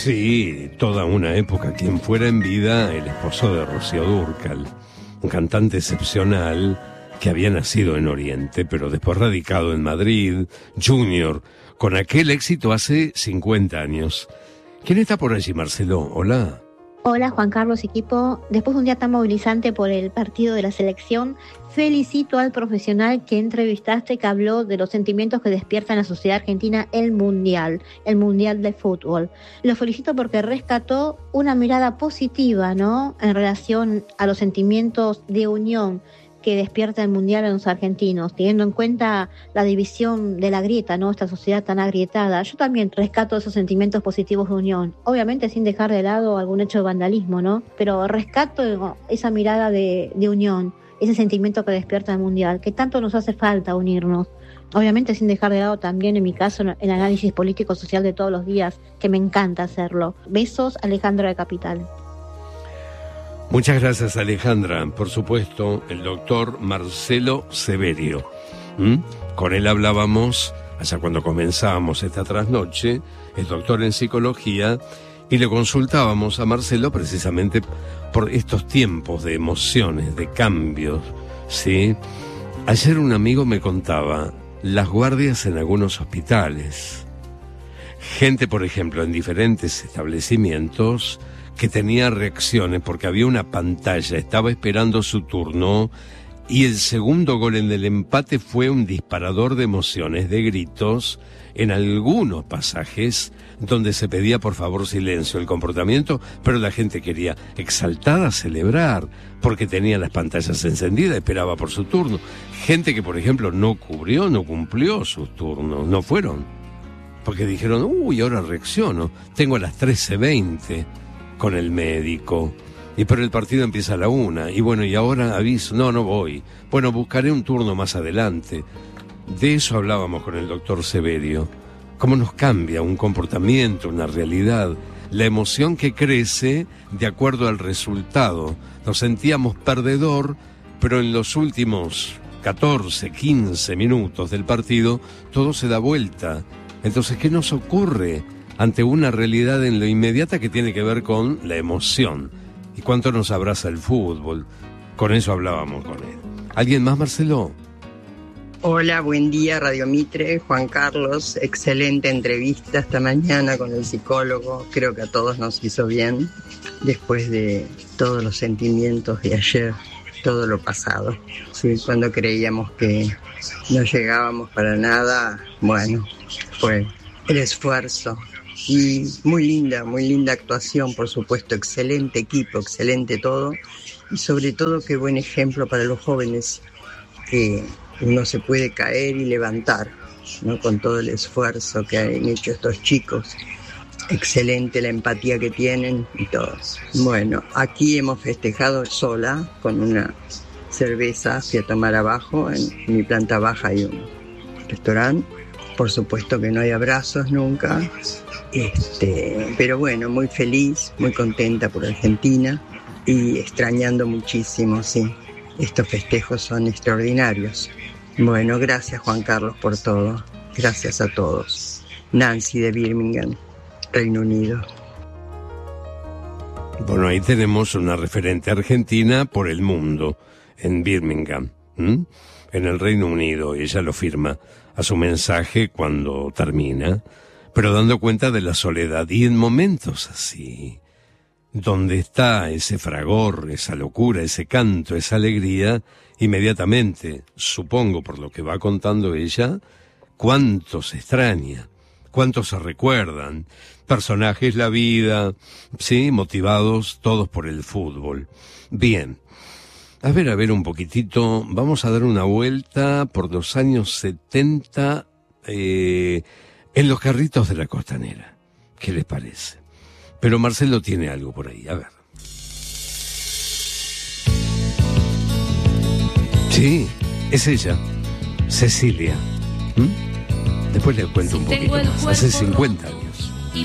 Sí, toda una época. Quien fuera en vida el esposo de Rocío Dúrcal, un cantante excepcional que había nacido en Oriente, pero después radicado en Madrid, Junior, con aquel éxito hace 50 años. ¿Quién está por allí, Marcelo? Hola. Hola Juan Carlos, equipo. Después de un día tan movilizante por el partido de la selección, felicito al profesional que entrevistaste, que habló de los sentimientos que despierta en la sociedad argentina el Mundial de Fútbol. Lo felicito porque rescató una mirada positiva, ¿no?, en relación a los sentimientos de unión que despierta el Mundial en los argentinos, teniendo en cuenta la división de la grieta, ¿no?, esta sociedad tan agrietada. Yo también rescato esos sentimientos positivos de unión, obviamente sin dejar de lado algún hecho de vandalismo, ¿no?, pero rescato esa mirada de unión, ese sentimiento que despierta el Mundial, que tanto nos hace falta unirnos. Obviamente sin dejar de lado también, en mi caso, el análisis político-social de todos los días, que me encanta hacerlo. Besos, Alejandra de Capital. Muchas gracias, Alejandra. Por supuesto, el doctor Marcelo Severio. Con él hablábamos, allá cuando comenzábamos esta trasnoche, es doctor en psicología, y le consultábamos a Marcelo precisamente por estos tiempos de emociones, de cambios, ¿sí? Ayer un amigo me contaba las guardias en algunos hospitales. Gente, por ejemplo, en diferentes establecimientos que tenía reacciones porque había una pantalla, estaba esperando su turno y el segundo gol en el empate fue un disparador de emociones, de gritos, en algunos pasajes donde se pedía por favor silencio, el comportamiento, pero la gente quería exaltada celebrar porque tenía las pantallas encendidas, esperaba por su turno. Gente que, por ejemplo, no cumplió sus turnos, no fueron, porque dijeron, ahora reacciono, tengo a las 13:20 con el médico, pero el partido empieza a la 1, y bueno, y ahora aviso, no voy, bueno, buscaré un turno más adelante. De eso hablábamos con el doctor Severio, cómo nos cambia un comportamiento, una realidad, la emoción que crece de acuerdo al resultado. Nos sentíamos perdedor, pero en los últimos 14, 15 minutos del partido, todo se da vuelta. Entonces, ¿qué nos ocurre ante una realidad en lo inmediata que tiene que ver con la emoción? ¿Y cuánto nos abraza el fútbol? Con eso hablábamos con él. ¿Alguien más, Marcelo? Hola, buen día, Radio Mitre, Juan Carlos. Excelente entrevista esta mañana con el psicólogo. Creo que a todos nos hizo bien después de todos los sentimientos de ayer, todo lo pasado. Sí, cuando creíamos que no llegábamos para nada, bueno, fue el esfuerzo. Y muy linda actuación, por supuesto, excelente equipo, excelente todo, y sobre todo qué buen ejemplo para los jóvenes, que uno se puede caer y levantar, ¿no?, con todo el esfuerzo que han hecho estos chicos. Excelente la empatía que tienen y todo. Bueno, aquí hemos festejado sola con una cerveza, fui a tomar abajo, en mi planta baja hay un restaurante, por supuesto que no hay abrazos nunca. Pero bueno, muy feliz, muy contenta por Argentina y extrañando muchísimo, sí. Estos festejos son extraordinarios. Bueno, gracias Juan Carlos por todo. Gracias a todos. Nancy de Birmingham, Reino Unido. Bueno, ahí tenemos una referente argentina por el mundo, en Birmingham, en el Reino Unido. Ella lo firma a su mensaje cuando termina, pero dando cuenta de la soledad. Y en momentos así, donde está ese fragor, esa locura, ese canto, esa alegría, inmediatamente, supongo por lo que va contando ella, cuánto se extraña, cuánto se recuerdan, personajes, la vida, sí, motivados todos por el fútbol. Bien, a ver un poquitito, vamos a dar una vuelta por los años 70, en los carritos de la Costanera. ¿Qué les parece? Pero Marcelo tiene algo por ahí, a ver. Sí, es ella, Cecilia. Después les cuento un poquito más. Hace 50 años.